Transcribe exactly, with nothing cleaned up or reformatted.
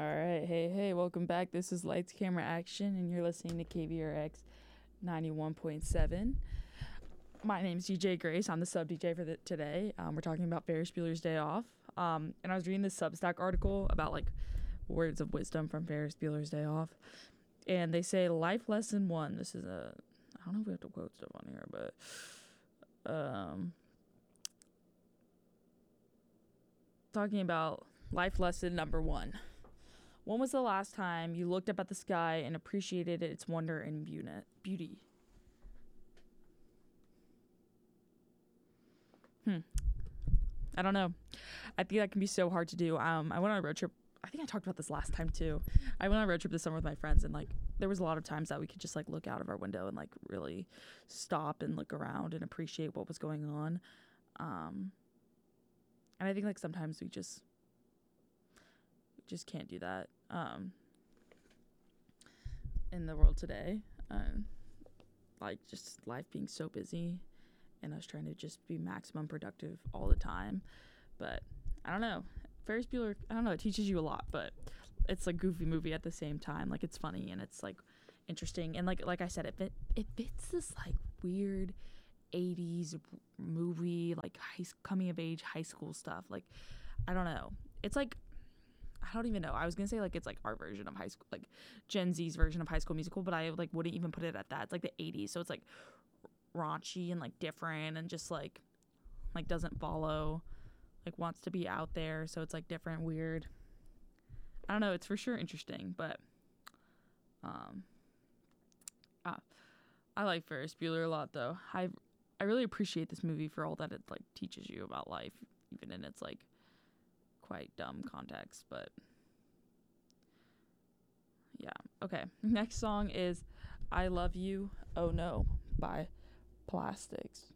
right, hey, hey, welcome back. This is Lights, Camera, Action, and you're listening to K V R X ninety-one point seven. My name's D J Grace. I'm the sub D J for the, today. Um, we're talking about Ferris Bueller's Day Off. Um, and I was reading this Substack article about like words of wisdom from Ferris Bueller's Day Off. And they say life lesson one. This is a, I don't know if we have to quote stuff on here, but um, talking about life lesson number one. When was the last time you looked up at the sky and appreciated its wonder and beauty? Hmm. I don't know. I think that can be so hard to do. Um, I went on a road trip. I think I talked about this last time too. I went on a road trip this summer with my friends, and like there was a lot of times that we could just like look out of our window and like really stop and look around and appreciate what was going on. Um, and I think like sometimes we just just can't do that um, in the world today. Um, like just life being so busy and us trying to just be maximum productive all the time. But I don't know. Ferris Bueller, I don't know, it teaches you a lot, but it's a goofy movie at the same time. Like it's funny and it's like interesting. And like like I said, it fit, it fits this like weird eighties movie, like high, coming of age high school stuff. Like, I don't know. It's like, I don't even know. I was going to say like it's like our version of high school, like Gen Z's version of High School Musical, but I like wouldn't even put it at that. It's like the eighties. So it's like raunchy and like different and just like like doesn't follow, like wants to be out there, so it's like different, weird. I don't know, it's for sure interesting, but um ah, I like Ferris Bueller a lot though. I I really appreciate this movie for all that it like teaches you about life, even in its like quite dumb context, but yeah. Okay. Next song is I Love You, Oh No by Plastics.